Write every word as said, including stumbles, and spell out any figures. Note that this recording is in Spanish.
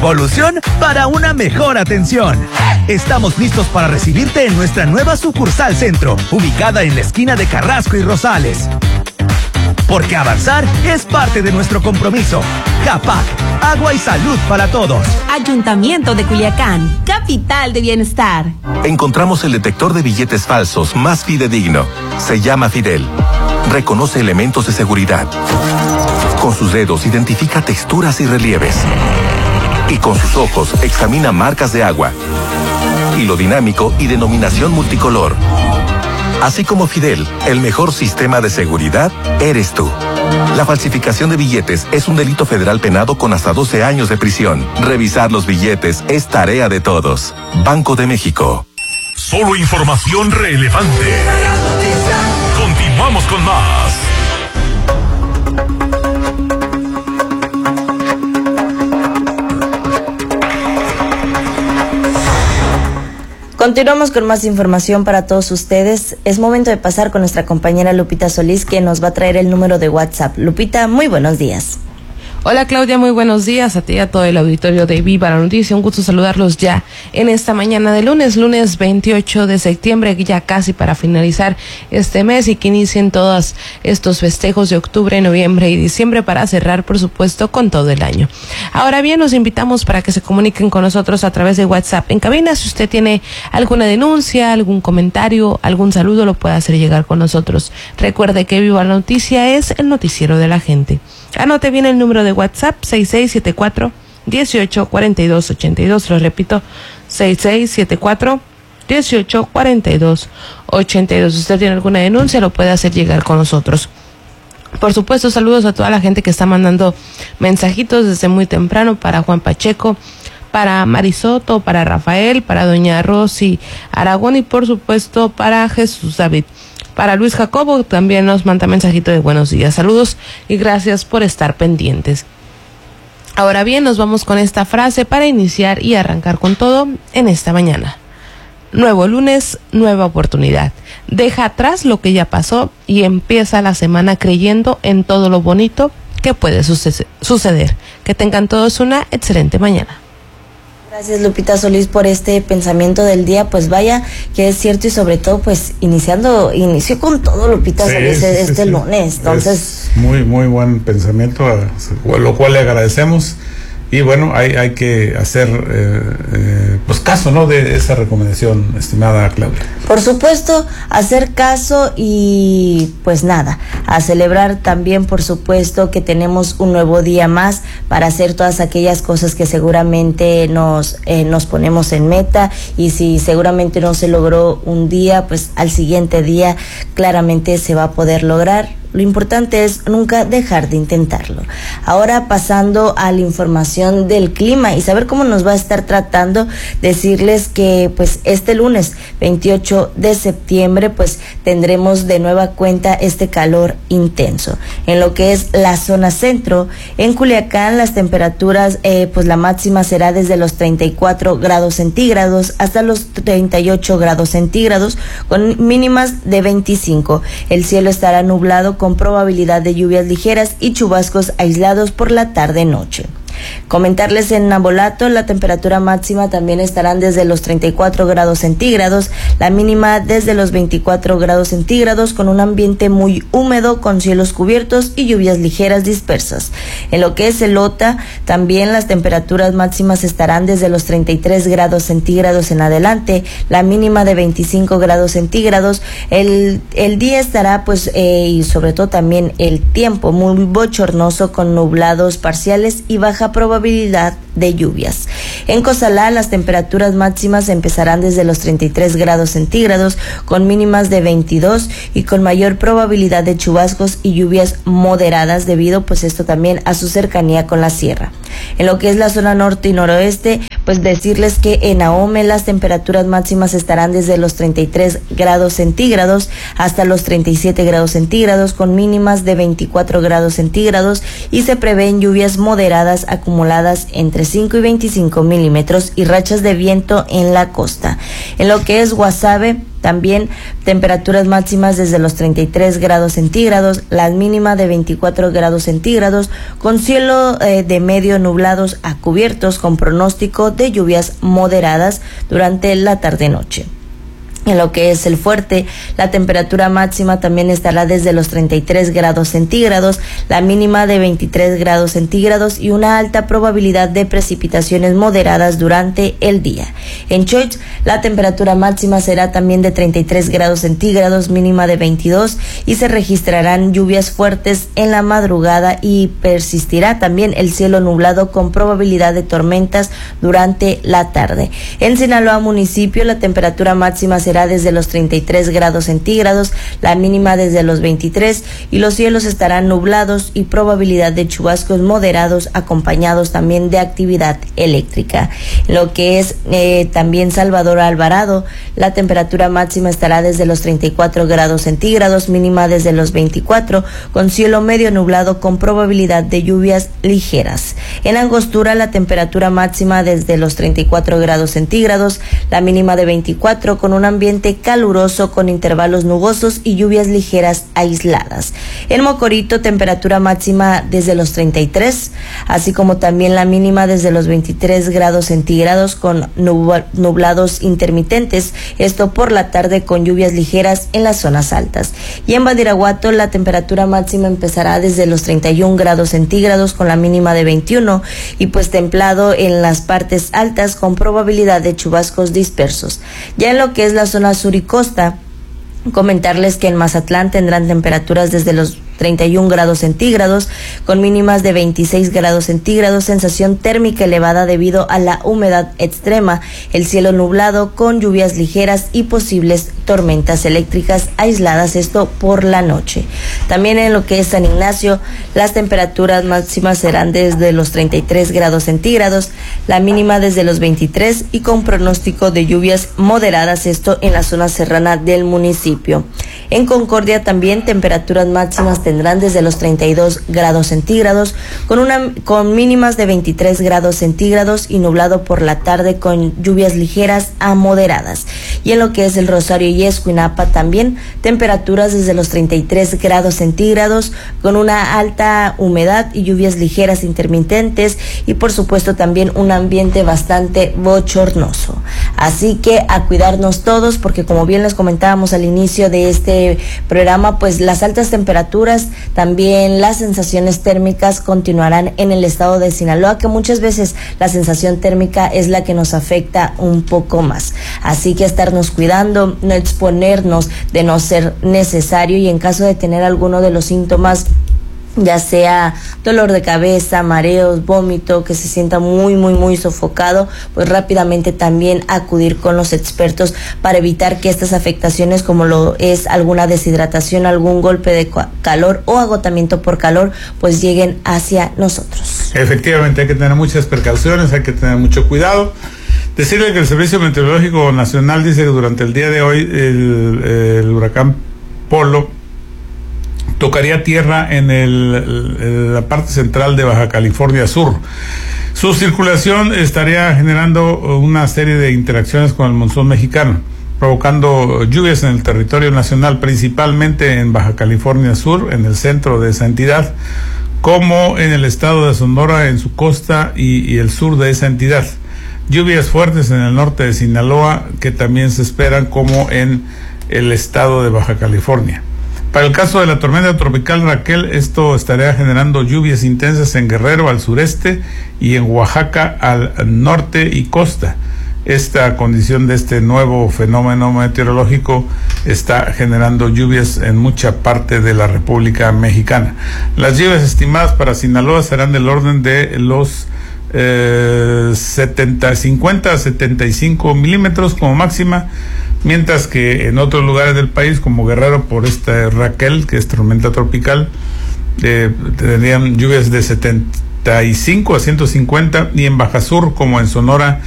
evolución para una mejor atención. Estamos listos para recibirte en nuestra nueva sucursal centro, ubicada en la esquina de Carrasco y Rosales. Porque avanzar es parte de nuestro compromiso. CAPAC, agua y salud para todos. Ayuntamiento de Culiacán, capital de bienestar. Encontramos el detector de billetes falsos más fidedigno. Se llama Fidel. Reconoce elementos de seguridad. Con sus dedos identifica texturas y relieves. Y con sus ojos examina marcas de agua. Hilo dinámico y denominación multicolor. Así como Fidel, el mejor sistema de seguridad eres tú. La falsificación de billetes es un delito federal penado con hasta doce años de prisión. Revisar los billetes es tarea de todos. Banco de México. Solo información relevante. Continuamos con más. Continuamos con más información para todos ustedes. Es momento de pasar con nuestra compañera Lupita Solís, que nos va a traer el número de WhatsApp. Lupita, muy buenos días. Hola Claudia, muy buenos días a ti y a todo el auditorio de Viva la Noticia. Un gusto saludarlos ya en esta mañana de lunes, lunes veintiocho de septiembre, ya casi para finalizar este mes y que inicien todos estos festejos de octubre, noviembre y diciembre para cerrar, por supuesto, con todo el año. Ahora bien, los invitamos para que se comuniquen con nosotros a través de WhatsApp en cabina. Si usted tiene alguna denuncia, algún comentario, algún saludo, lo puede hacer llegar con nosotros. Recuerde que Viva la Noticia es el noticiero de la gente. Anote bien el número de WhatsApp, seis seis siete cuatro, uno ocho cuatro dos ocho dos. Lo repito, seis seis siete cuatro, uno ocho cuatro dos ocho dos. Si usted tiene alguna denuncia, lo puede hacer llegar con nosotros. Por supuesto, saludos a toda la gente que está mandando mensajitos desde muy temprano para Juan Pacheco, para Marisoto, para Rafael, para doña Rosy Aragón y por supuesto para Jesús David. Para Luis Jacobo también nos manda mensajito de buenos días, saludos y gracias por estar pendientes. Ahora bien, nos vamos con esta frase para iniciar y arrancar con todo en esta mañana. Nuevo lunes, nueva oportunidad. Deja atrás lo que ya pasó y empieza la semana creyendo en todo lo bonito que puede suceder. Que tengan todos una excelente mañana. Gracias Lupita Solís por este pensamiento del día, pues vaya que es cierto y sobre todo pues iniciando, inició con todo Lupita sí, Solís sí, este sí, lunes, entonces... Es muy, muy buen pensamiento, a lo cual le agradecemos y bueno, hay, hay que hacer eh, eh, pues caso, ¿no?, de esa recomendación, estimada Claudia. Por supuesto, hacer caso y pues nada, a celebrar también por supuesto que tenemos un nuevo día más para hacer todas aquellas cosas que seguramente nos, eh, nos ponemos en meta y si seguramente no se logró un día, pues al siguiente día claramente se va a poder lograr. Lo importante es nunca dejar de intentarlo. Ahora pasando a la información del clima y saber cómo nos va a estar tratando, decirles que pues este lunes veintiocho de septiembre pues tendremos de nueva cuenta este calor intenso. En lo que es la zona centro, en Culiacán las temperaturas eh, pues la máxima será desde los treinta y cuatro grados centígrados hasta los treinta y ocho grados centígrados con mínimas de veinticinco. El cielo estará nublado con probabilidad de lluvias ligeras y chubascos aislados por la tarde-noche. Comentarles en Nabolato, la temperatura máxima también estarán desde los treinta y cuatro grados centígrados, la mínima desde los veinticuatro grados centígrados con un ambiente muy húmedo con cielos cubiertos y lluvias ligeras dispersas. En lo que es Elota, también las temperaturas máximas estarán desde los treinta y tres grados centígrados en adelante, la mínima de veinticinco grados centígrados. El, el día estará pues eh, y sobre todo también el tiempo muy bochornoso con nublados parciales y baja probabilidad de lluvias. En Cozalá las temperaturas máximas empezarán desde los treinta y tres grados centígrados con mínimas de veintidós y con mayor probabilidad de chubascos y lluvias moderadas debido pues esto también a su cercanía con la sierra. En lo que es la zona norte y noroeste, pues decirles que en Ahome las temperaturas máximas estarán desde los treinta y tres grados centígrados hasta los treinta y siete grados centígrados con mínimas de veinticuatro grados centígrados y se prevén lluvias moderadas acumuladas entre cinco y veinticinco milímetros y rachas de viento en la costa. En lo que es Guasave, También temperaturas máximas desde los treinta y tres grados centígrados, la mínima de veinticuatro grados centígrados, con cielo eh, de medio nublados a cubiertos, con pronóstico de lluvias moderadas durante la tarde-noche. En lo que es el fuerte, la temperatura máxima también estará desde los treinta y tres grados centígrados, la mínima de veintitrés grados centígrados y una alta probabilidad de precipitaciones moderadas durante el día. En Choix, la temperatura máxima será también de treinta y tres grados centígrados, mínima de veintidós, y se registrarán lluvias fuertes en la madrugada y persistirá también el cielo nublado con probabilidad de tormentas durante la tarde. En Sinaloa municipio, la temperatura máxima será será desde los treinta y tres grados centígrados, la mínima desde los veintitrés, y los cielos estarán nublados y probabilidad de chubascos moderados acompañados también de actividad eléctrica. Lo que es eh, también Salvador Alvarado, la temperatura máxima estará desde los treinta y cuatro grados centígrados, mínima desde los veinticuatro, con cielo medio nublado con probabilidad de lluvias ligeras. En Angostura, la temperatura máxima desde los treinta y cuatro grados centígrados, la mínima de veinticuatro, con un ambiente caluroso con intervalos nubosos y lluvias ligeras aisladas. En Mocorito, temperatura máxima desde los treinta y tres, así como también la mínima desde los veintitrés grados centígrados con nublados intermitentes, esto por la tarde con lluvias ligeras en las zonas altas. Y en Badiraguato, la temperatura máxima empezará desde los treinta y un grados centígrados con la mínima de veintiuno y pues templado en las partes altas con probabilidad de chubascos dispersos. Ya en lo que es la zona sur y costa, comentarles que en Mazatlán tendrán temperaturas desde los treinta y un grados centígrados con mínimas de veintiséis grados centígrados, sensación térmica elevada debido a la humedad extrema, el cielo nublado con lluvias ligeras y posibles tormentas eléctricas aisladas, esto por la noche. También en lo que es San Ignacio, las temperaturas máximas serán desde los treinta y tres grados centígrados, la mínima desde los veintitrés y con pronóstico de lluvias moderadas, esto en la zona serrana del municipio. En Concordia también temperaturas máximas tendrán desde los treinta y dos grados centígrados con una con mínimas de veintitrés grados centígrados y nublado por la tarde con lluvias ligeras a moderadas. Y en lo que es el Rosario y Escuinapa también temperaturas desde los treinta y tres grados centígrados con una alta humedad y lluvias ligeras intermitentes y por supuesto también un ambiente bastante bochornoso. Así que a cuidarnos todos, porque como bien les comentábamos al inicio de este programa, pues las altas temperaturas, también las sensaciones térmicas continuarán en el estado de Sinaloa, que muchas veces la sensación térmica es la que nos afecta un poco más. Así que estarnos cuidando, no exponernos de no ser necesario, y en caso de tener alguno de los síntomas, ya sea dolor de cabeza, mareos, vómito, que se sienta muy, muy, muy sofocado, pues rápidamente también acudir con los expertos para evitar que estas afectaciones, como lo es alguna deshidratación, algún golpe de calor o agotamiento por calor, pues lleguen hacia nosotros. Efectivamente, hay que tener muchas precauciones, hay que tener mucho cuidado. Decirle que el Servicio Meteorológico Nacional dice que durante el día de hoy el, el huracán Polo tocaría tierra en el, el, la parte central de Baja California Sur. Su circulación estaría generando una serie de interacciones con el monzón mexicano, provocando lluvias en el territorio nacional, principalmente en Baja California Sur, en el centro de esa entidad, como en el estado de Sonora, en su costa y, y el sur de esa entidad. Lluvias fuertes en el norte de Sinaloa, que también se esperan, como en el estado de Baja California. Para el caso de la tormenta tropical Raquel, esto estaría generando lluvias intensas en Guerrero al sureste y en Oaxaca al norte y costa. Esta condición de este nuevo fenómeno meteorológico está generando lluvias en mucha parte de la República Mexicana. Las lluvias estimadas para Sinaloa serán del orden de los eh, setenta, cincuenta a setenta y cinco milímetros como máxima, mientras que en otros lugares del país, como Guerrero, por esta Raquel, que es tormenta tropical, eh, tendrían lluvias de setenta y cinco a ciento cincuenta, y en Baja Sur, como en Sonora,